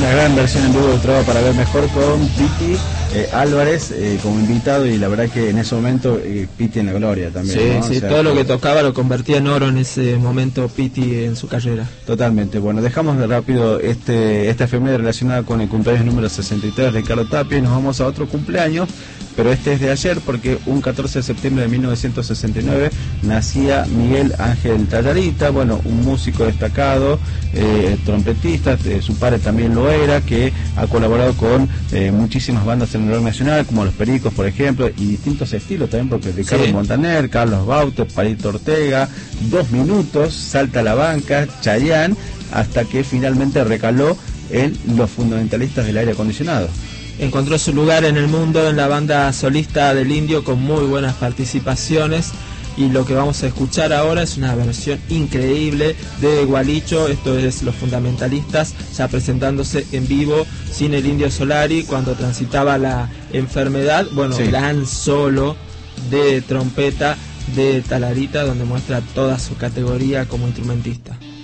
una gran versión en vivo de Trova para ver mejor con Piti Álvarez como invitado, y la verdad que en ese momento Piti en la gloria también. Sí, ¿no? sí, o sea, todo lo que tocaba lo convertía en oro en ese momento Piti en su carrera. Totalmente. Bueno, dejamos de rápido esta efeméride relacionada con el cumpleaños número 63 de Ricardo Tapia y nos vamos a otro cumpleaños, pero este es de ayer porque un 14 de septiembre de 1969 nacía Miguel Ángel Tallarita, bueno, un músico destacado, trompetista, su padre también lo era, que ha colaborado con muchísimas bandas en el rock nacional, como Los Pericos, por ejemplo, y distintos estilos también, porque Ricardo Montaner, Carlos Bautes, Palito Ortega, 2 Minutos, Salta a la Banca, Chayanne, hasta que finalmente recaló en los fundamentalistas del aire acondicionado. Encontró su lugar en el mundo en la banda solista del Indio con muy buenas participaciones, y lo que vamos a escuchar ahora es una versión increíble de Gualicho. Esto es Los Fundamentalistas ya presentándose en vivo sin el Indio Solari cuando transitaba la enfermedad. Bueno, gran solo de trompeta de Tallarita donde muestra toda su categoría como instrumentista.